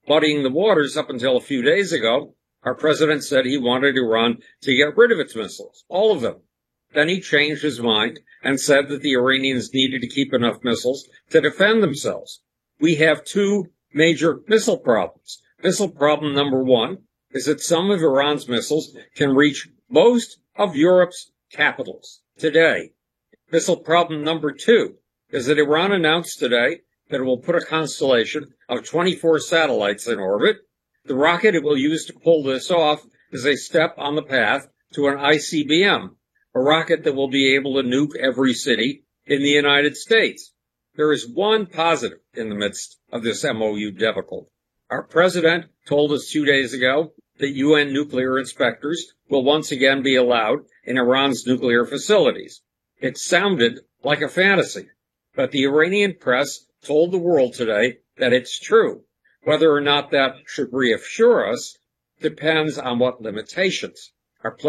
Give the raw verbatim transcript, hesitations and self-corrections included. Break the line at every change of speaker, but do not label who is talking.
muddying the waters up until a few days ago. Our president said he wanted Iran to get rid of its missiles, all of them. Then he changed his mind and said that the Iranians needed to keep enough missiles to defend themselves. We have two major missile problems. Missile problem number one is that some of Iran's missiles can reach most of Europe's capitals today. Missile problem number two is that Iran announced today that it will put a constellation of twenty-four satellites in orbit. The rocket it will use to pull this off is a step on the path to an I C B M, a rocket that will be able to nuke every city in the United States. There is one positive in the midst of this M O U debacle. Our president told us two days ago that U N nuclear inspectors will once again be allowed in Iran's nuclear facilities. It sounded like a fantasy, but the Iranian press told the world today that it's true. Whether or not that should reassure us depends on what limitations. Our